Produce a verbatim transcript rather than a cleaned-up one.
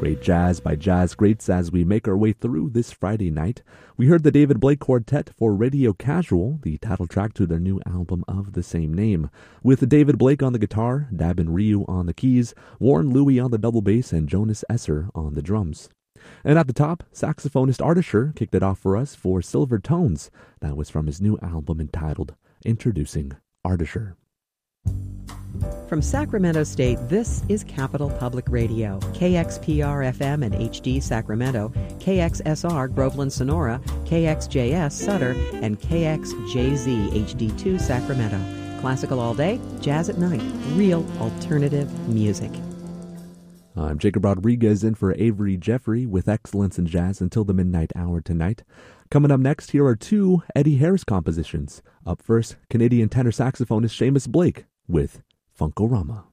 Great jazz by jazz greats as we make our way through this Friday night. We heard the David Blake Quartet for Radio Casual, the title track to their new album of the same name, with David Blake on the guitar, Dabin Ryu on the keys, Warren Louie on the double bass, and Jonas Esser on the drums. And at the top, saxophonist Ardisher kicked it off for us for Silver Tones. That was from his new album entitled Introducing Ardisher. From Sacramento State, this is Capital Public Radio, K X P R F M and H D Sacramento, K X S R Groveland Sonora, K X J S Sutter, and K X J Z H D two Sacramento. Classical all day, jazz at night, real alternative music. I'm Jacob Rodriguez in for Avery Jeffrey with Excellence in Jazz until the midnight hour tonight. Coming up next, here are two Eddie Harris compositions. Up first, Canadian tenor saxophonist Seamus Blake with Funkorama.